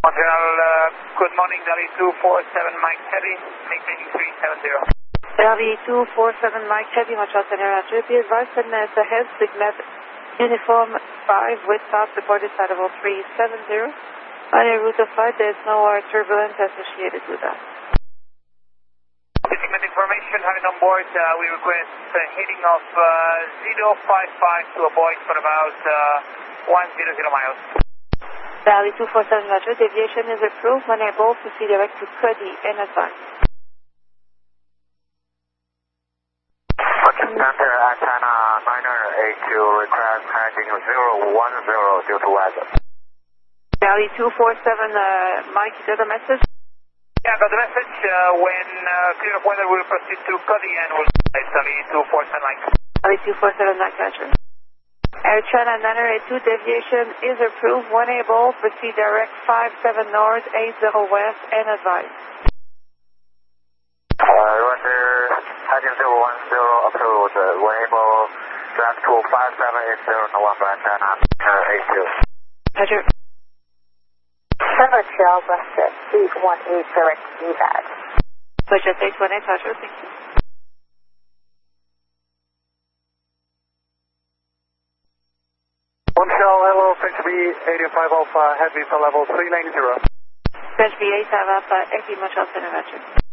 Montreal, good morning, Delhi 247 Mike Heavy, maintaining 370. Delhi 247 Mike Heavy, Montreal Center, Andrew, be advised that it's ahead, Signet Uniform 5 with top supported side of 370. On your route of flight, there's no turbulence associated with that. Signet information, having on board, we request heading of 055 to avoid for about 100 miles. Valley 247 Roger, deviation is approved when able to see direct to Cody in advance. Center antenna 982 request heading 010 due to weather. Valley 247 Mike, you got the message? Yeah, got the message. When clear of weather, we'll proceed to Cody and we'll Valley 247 Mike. Valley 247 Mike Roger. Air China 982 deviation is approved when able, proceed direct 57 north, 80 west, and advise. Roger, heading 010 approved, when able, direct to 5780 November antenna 82. Roger. Montreal Western 818 direct VBAD. Roger, 818, Roger, thank you. Montreal, hello, French B 85 Alpha, heavy for level 390. French B 85 Alpha, Equi Montreal Center, Roger.